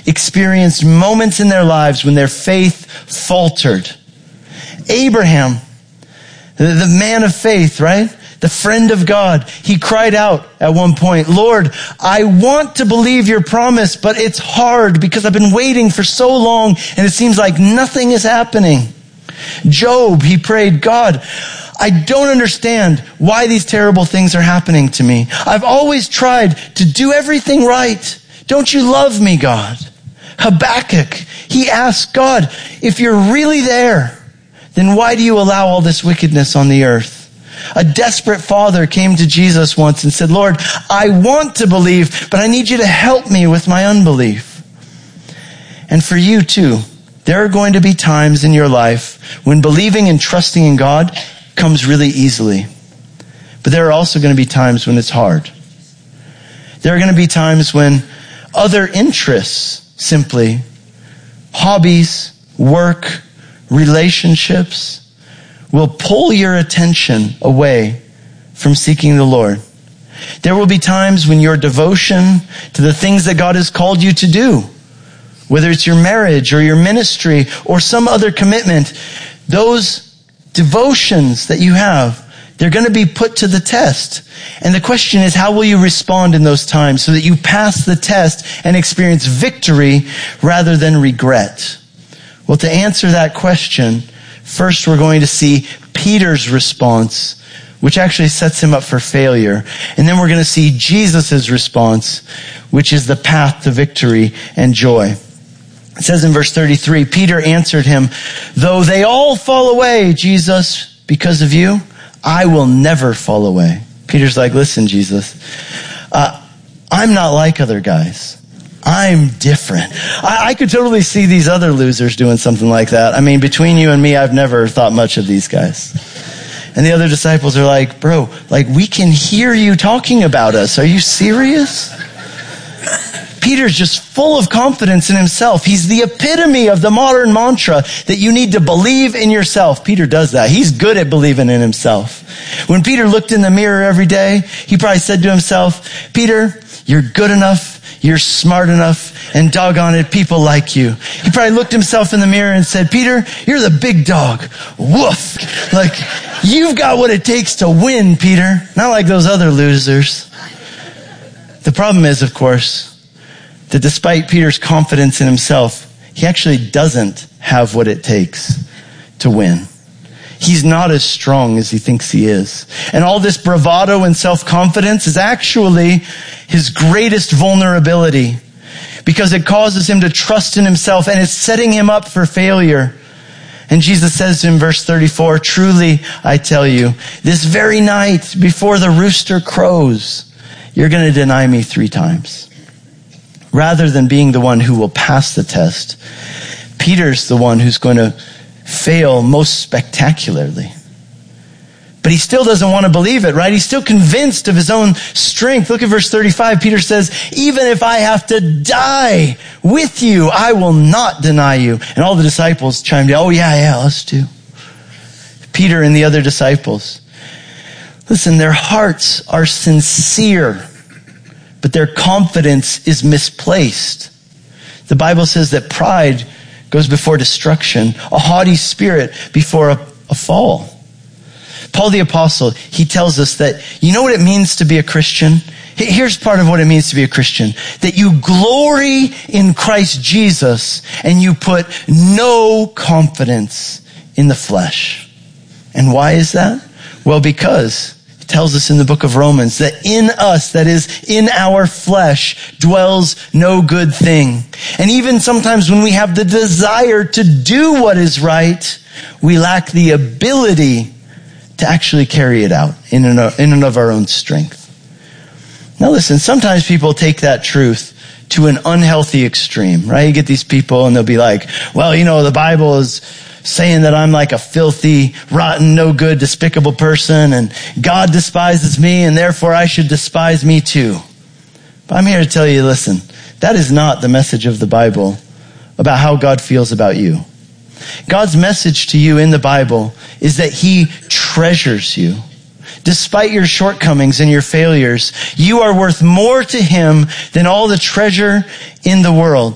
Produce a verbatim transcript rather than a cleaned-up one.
experienced moments in their lives when their faith faltered. Abraham, the man of faith, right? The friend of God. He cried out at one point, Lord, I want to believe your promise, but it's hard because I've been waiting for so long and it seems like nothing is happening. Job, he prayed, God, I don't understand why these terrible things are happening to me. I've always tried to do everything right. Don't you love me, God? Habakkuk, he asked God, if you're really there, then why do you allow all this wickedness on the earth? A desperate father came to Jesus once and said, Lord, I want to believe, but I need you to help me with my unbelief. And for you too, there are going to be times in your life when believing and trusting in God comes really easily. But there are also going to be times when it's hard. There are going to be times when other interests, simply, hobbies, work, relationships, will pull your attention away from seeking the Lord. There will be times when your devotion to the things that God has called you to do, whether it's your marriage or your ministry or some other commitment, those devotions that you have, they're going to be put to the test. And the question is, how will you respond in those times so that you pass the test and experience victory rather than regret? Well, to answer that question, first, we're going to see Peter's response, which actually sets him up for failure. And then we're going to see Jesus' response, which is the path to victory and joy. It says in verse thirty-three, Peter answered him, though they all fall away, Jesus, because of you, I will never fall away. Peter's like, listen, Jesus, uh, I'm not like other guys. I'm different. I, I could totally see these other losers doing something like that. I mean, between you and me, I've never thought much of these guys. And the other disciples are like, bro, like we can hear you talking about us. Are you serious? Peter's just full of confidence in himself. He's the epitome of the modern mantra that you need to believe in yourself. Peter does that. He's good at believing in himself. When Peter looked in the mirror every day, he probably said to himself, Peter, you're good enough. You're smart enough, and doggone it, people like you. He probably looked himself in the mirror and said, Peter, you're the big dog. Woof. Like, you've got what it takes to win, Peter. Not like those other losers. The problem is, of course, that despite Peter's confidence in himself, he actually doesn't have what it takes to win. He's not as strong as he thinks he is. And all this bravado and self-confidence is actually his greatest vulnerability because it causes him to trust in himself and it's setting him up for failure. And Jesus says in verse thirty-four, truly I tell you, this very night before the rooster crows, you're going to deny me three times. Rather than being the one who will pass the test, Peter's the one who's going to fail most spectacularly. But he still doesn't want to believe it, right? He's still convinced of his own strength. Look at verse thirty-five. Peter says, even if I have to die with you, I will not deny you. And all the disciples chimed in, oh yeah, yeah, us too. Peter and the other disciples. Listen, their hearts are sincere, but their confidence is misplaced. The Bible says that pride goes before destruction, a haughty spirit before a, a fall. Paul the Apostle, he tells us that, you know what it means to be a Christian? Here's part of what it means to be a Christian. That you glory in Christ Jesus and you put no confidence in the flesh. And why is that? Well, because it tells us in the book of Romans that in us, that is in our flesh, dwells no good thing. And even sometimes when we have the desire to do what is right, we lack the ability to actually carry it out in and of, in and of our own strength. Now listen, sometimes people take that truth to an unhealthy extreme, right? You get these people and they'll be like, well, you know, the Bible is saying that I'm like a filthy, rotten, no good, despicable person and God despises me and therefore I should despise me too. But I'm here to tell you, listen, that is not the message of the Bible about how God feels about you. God's message to you in the Bible is that he treasures you. Despite your shortcomings and your failures, you are worth more to him than all the treasure in the world.